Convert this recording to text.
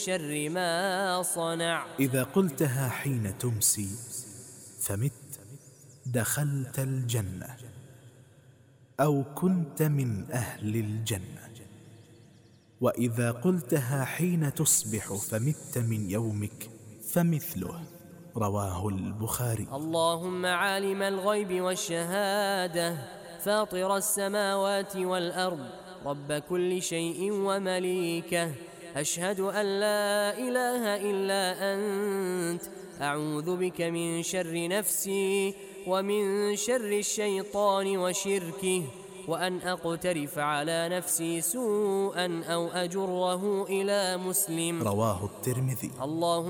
شر ما صنع. إذا قلتها حين تمسي فمت دخلت الجنة أو كنت من أهل الجنة. وإذا قلتها حين تصبح فمت من يومك فمثله. رواه البخاري. اللهم عالم الغيب والشهادة فاطر السماوات والأرض رب كل شيء ومليكه، أشهد أن لا إله إلا أنت، أعوذ بك من شر نفسي ومن شر الشيطان وشركه، وأن أقترف على نفسي سوءا أو أجره إلى مسلم. رواه الترمذي. اللهم